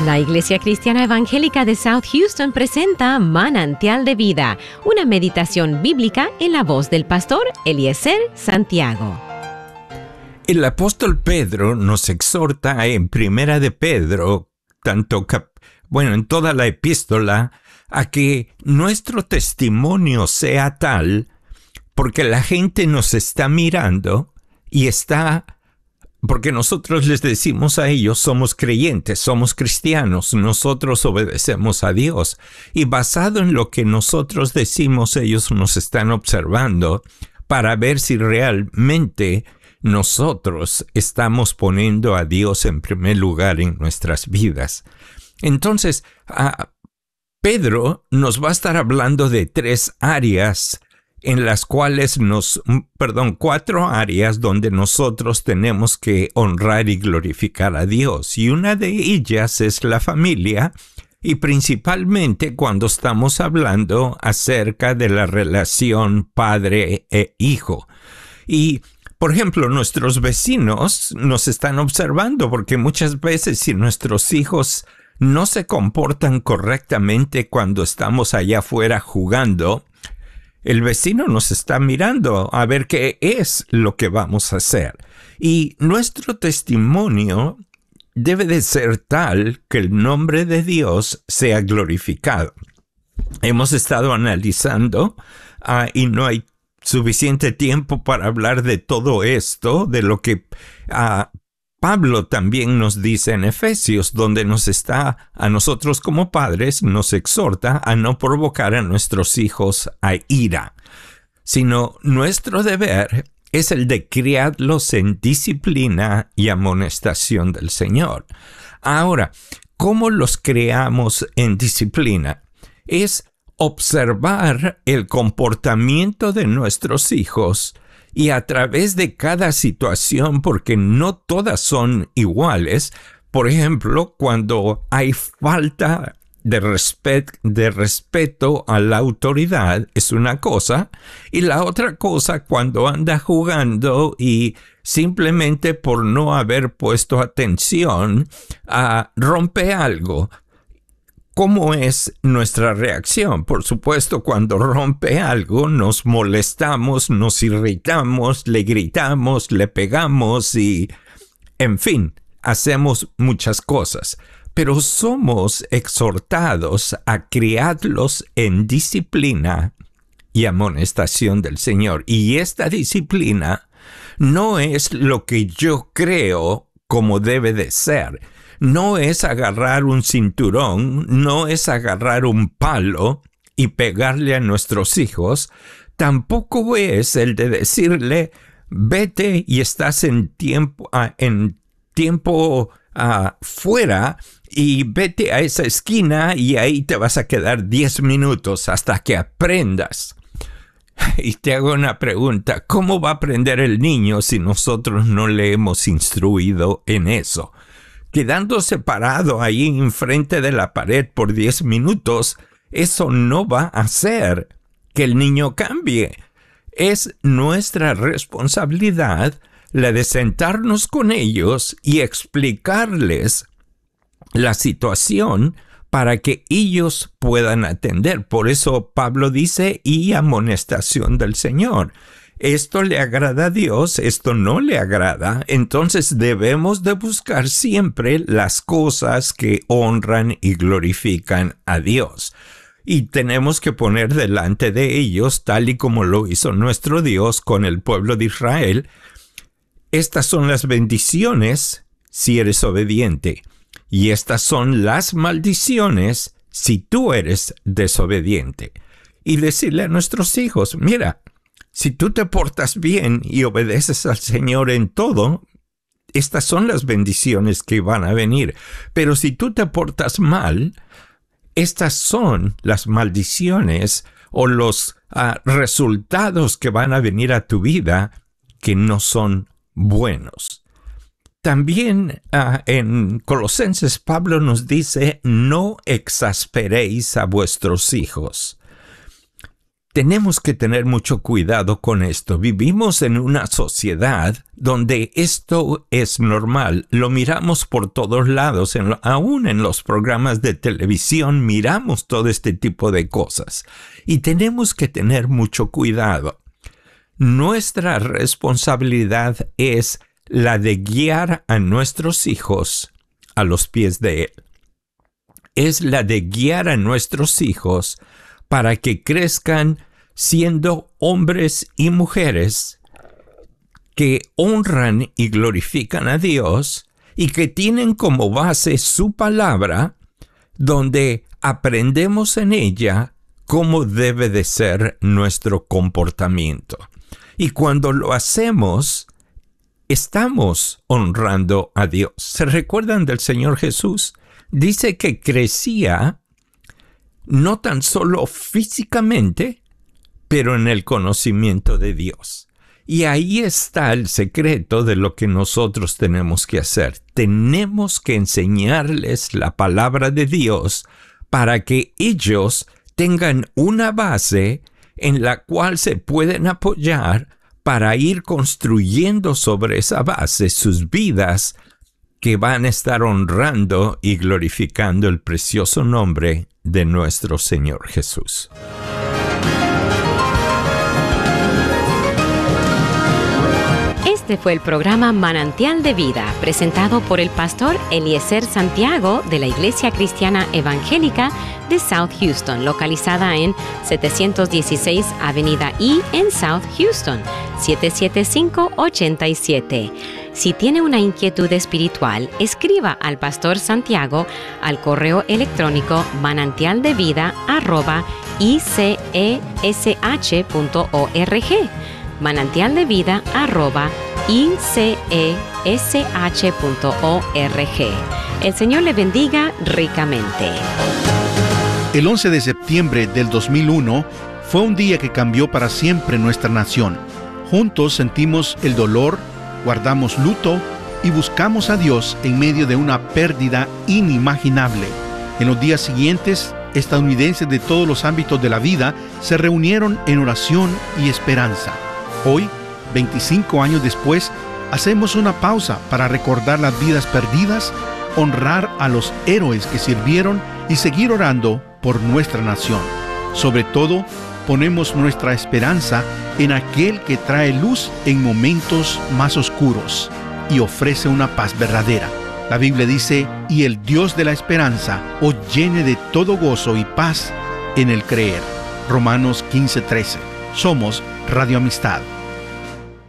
La Iglesia Cristiana Evangélica de South Houston presenta Manantial de Vida, una meditación bíblica en la voz del pastor Eliezer Santiago. El apóstol Pedro nos exhorta en Primera de Pedro, en toda la epístola, a que nuestro testimonio sea tal, porque la gente nos está mirando y porque nosotros les decimos a ellos, somos creyentes, somos cristianos, nosotros obedecemos a Dios. Y basado en lo que nosotros decimos, ellos nos están observando para ver si realmente nosotros estamos poniendo a Dios en primer lugar en nuestras vidas. Entonces, Pedro nos va a estar hablando de cuatro áreas donde nosotros tenemos que honrar y glorificar a Dios. Y una de ellas es la familia, y principalmente cuando estamos hablando acerca de la relación padre e hijo. Y, por ejemplo, nuestros vecinos nos están observando, porque muchas veces si nuestros hijos no se comportan correctamente cuando estamos allá afuera jugando, el vecino nos está mirando a ver qué es lo que vamos a hacer. Y nuestro testimonio debe de ser tal que el nombre de Dios sea glorificado. Hemos estado analizando y no hay suficiente tiempo para hablar de todo esto, de lo que Pablo también nos dice en Efesios, donde a nosotros como padres, nos exhorta a no provocar a nuestros hijos a ira, sino nuestro deber es el de criarlos en disciplina y amonestación del Señor. Ahora, ¿cómo los criamos en disciplina? Es observar el comportamiento de nuestros hijos y a través de cada situación, porque no todas son iguales. Por ejemplo, cuando hay falta de respeto a la autoridad es una cosa, y la otra cosa cuando anda jugando y simplemente por no haber puesto atención rompe algo. ¿Cómo es nuestra reacción? Por supuesto, cuando rompe algo, nos molestamos, nos irritamos, le gritamos, le pegamos y, en fin, hacemos muchas cosas. Pero somos exhortados a criarlos en disciplina y amonestación del Señor. Y esta disciplina no es lo que yo creo como debe de ser. No es agarrar un cinturón, no es agarrar un palo y pegarle a nuestros hijos. Tampoco es el de decirle, vete y estás en tiempo fuera y vete a esa esquina y ahí te vas a quedar 10 minutos hasta que aprendas. Y te hago una pregunta, ¿cómo va a aprender el niño si nosotros no le hemos instruido en eso? Quedándose parado ahí enfrente de la pared por 10 minutos, eso no va a hacer que el niño cambie. Es nuestra responsabilidad la de sentarnos con ellos y explicarles la situación para que ellos puedan atender. Por eso Pablo dice, y amonestación del Señor. Esto le agrada a Dios, esto no le agrada, entonces debemos de buscar siempre las cosas que honran y glorifican a Dios. Y tenemos que poner delante de ellos, tal y como lo hizo nuestro Dios con el pueblo de Israel. Estas son las bendiciones si eres obediente, y estas son las maldiciones si tú eres desobediente. Y decirle a nuestros hijos, mira, si tú te portas bien y obedeces al Señor en todo, estas son las bendiciones que van a venir. Pero si tú te portas mal, estas son las maldiciones o los resultados que van a venir a tu vida que no son buenos. También en Colosenses Pablo nos dice, no exasperéis a vuestros hijos. Tenemos que tener mucho cuidado con esto. Vivimos en una sociedad donde esto es normal. Lo miramos por todos lados, aún en los programas de televisión miramos todo este tipo de cosas. Y tenemos que tener mucho cuidado. Nuestra responsabilidad es la de guiar a nuestros hijos a los pies de Él. Es la de guiar a nuestros hijos para que crezcan siendo hombres y mujeres que honran y glorifican a Dios y que tienen como base su palabra, donde aprendemos en ella cómo debe de ser nuestro comportamiento. Y cuando lo hacemos, estamos honrando a Dios. ¿Se recuerdan del Señor Jesús? Dice que crecía no tan solo físicamente, pero en el conocimiento de Dios. Y ahí está el secreto de lo que nosotros tenemos que hacer. Tenemos que enseñarles la palabra de Dios para que ellos tengan una base en la cual se pueden apoyar para ir construyendo sobre esa base sus vidas que van a estar honrando y glorificando el precioso nombre de nuestro Señor Jesús. Este fue el programa Manantial de Vida, presentado por el pastor Eliezer Santiago de la Iglesia Cristiana Evangélica de South Houston, localizada en 716 Avenida E en South Houston, 77587. Si tiene una inquietud espiritual, escriba al pastor Santiago al correo electrónico manantialdevida@icesh.org. manantialdevida@icesh.org. El Señor le bendiga ricamente. El 11 de septiembre del 2001 fue un día que cambió para siempre nuestra nación. Juntos sentimos el dolor, guardamos luto y buscamos a Dios en medio de una pérdida inimaginable. En los días siguientes, estadounidenses de todos los ámbitos de la vida se reunieron en oración y esperanza. Hoy, 25 años después, hacemos una pausa para recordar las vidas perdidas, honrar a los héroes que sirvieron y seguir orando por nuestra nación. Sobre todo, ponemos nuestra esperanza en aquel que trae luz en momentos más oscuros y ofrece una paz verdadera. La Biblia dice, y el Dios de la esperanza os llene de todo gozo y paz en el creer. Romanos 15:13. Somos Radio Amistad.